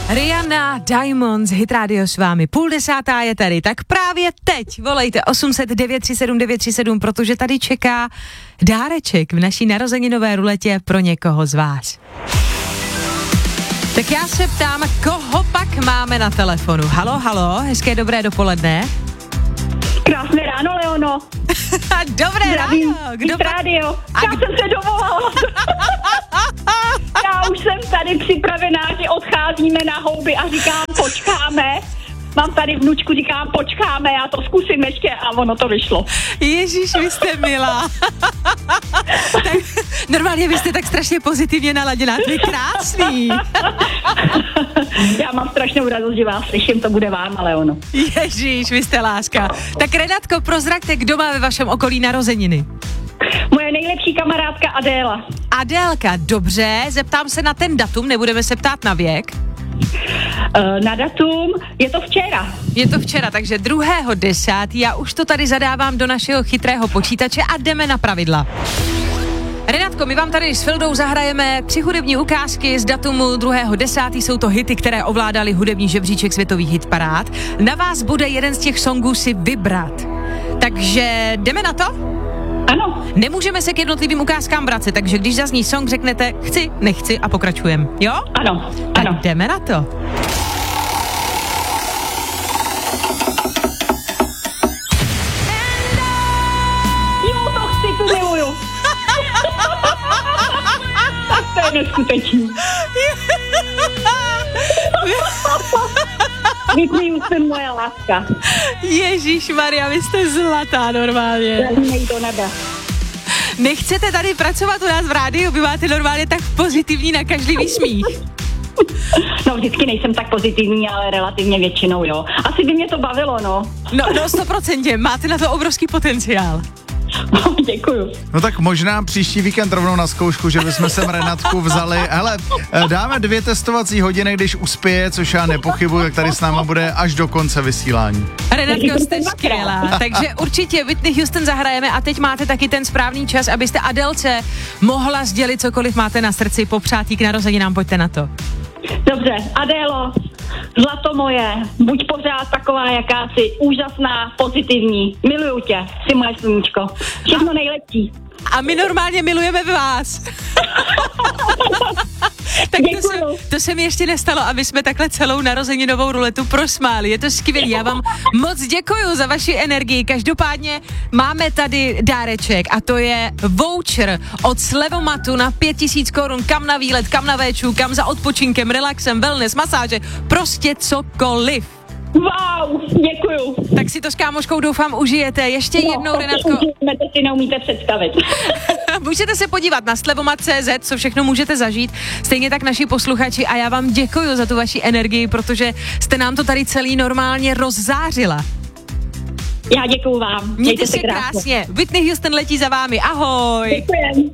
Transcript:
Rihanna, Diamonds, Hit Radio s vámi. 9:30 je tady, tak právě teď volejte 800 937 937, protože tady čeká dáreček v naší narozeninové ruletě pro někoho z vás. Tak já se ptám, koho pak máme na telefonu? Halo, hezké dobré dopoledne. Krásné ráno, Leono. Dobré ráno. Kdo pak? Rádio. Já jsem se dovolala. Já už jsem tady připravená, že odcházíme na houby a říkám, počkáme. Mám tady vnučku, říkám, počkáme, já to zkusím ještě a ono to vyšlo. Ježíš, vy jste milá. Tak, normálně vy jste tak strašně pozitivně naladěná, to je krásný. Já mám strašnou radost, že vás slyším, to bude vám, Leono. Ježíš, vy jste láska. Tak Renátko, prozraďte, kdo má ve vašem okolí narozeniny? Moje nejlepší kamarádka Adéla. Adélka, dobře, zeptám se na ten datum, nebudeme se ptát na věk. Na datum je to včera. Je to včera, takže 2.10. Já už to tady zadávám do našeho chytrého počítače a jdeme na pravidla. Renátko, my vám tady s Fildou zahrajeme 3 hudební ukázky z datumu 2.10. Jsou to hity, které ovládaly hudební žebříček světových hitparád. Na vás bude jeden z těch songů si vybrat. Takže jdeme na to? Ano. Nemůžeme se k jednotlivým ukázkám vracet, takže když zazní song, řeknete chci, nechci a pokračujeme. Jo? Ano. Tak jdeme na to. Jo, to chci, tu miluju. Tak to je neskutečný. Whitney Houston, moje láska. Ježíšmarja, vy jste zlatá normálně. Nejde do nebe. Nechcete tady pracovat u nás v rádiu, vy máte normálně tak pozitivní nakažlivý smích. No vždycky nejsem tak pozitivní, ale relativně většinou, jo. Asi by mě to bavilo, no. No 100%, máte na to obrovský potenciál. Děkuju. No tak možná příští víkend rovnou na zkoušku, že bychom sem Renátku vzali. Hele, dáme 2 testovací hodiny, když uspěje, což já nepochybuji, jak tady s náma bude až do konce vysílání. Renátko, jste skvělá. Takže určitě Whitney Houston zahrajeme a teď máte taky ten správný čas, abyste Adélce mohla sdělit cokoliv máte na srdci, popřát jí k narozeninám, pojďte na to. Dobře, Adélo, zlato moje, buď pořád taková, jaká jsi, úžasná, pozitivní, miluju tě, jsi moje sluníčko, všechno nejlepší. A my normálně milujeme vás. Tak to se mi ještě nestalo, aby jsme takhle celou narozeninovou ruletu prosmáli. Je to skvělý, já vám moc děkuju za vaši energii. Každopádně máme tady dáreček a to je voucher od Slevomatu na 5 000 korun, kam na výlet, kam na véču, kam za odpočinkem, relaxem, wellness, masáže, prostě cokoliv. Wow, děkuju. Tak si to s kámoškou doufám užijete. Ještě jednou, Renátko. To si neumíte představit. Můžete se podívat na slevomat.cz, co všechno můžete zažít. Stejně tak naši posluchači a já vám děkuju za tu vaši energii, protože jste nám to tady celý normálně rozzářila. Já děkuju vám. Mějte se krásně. Whitney Houston letí za vámi. Ahoj. Děkujem.